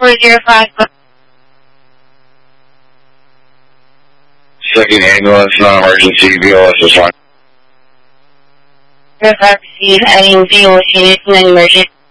405. Second ambulance, non-emergency, BLS is fine. 405, receive, adding vehicle located in an emergency.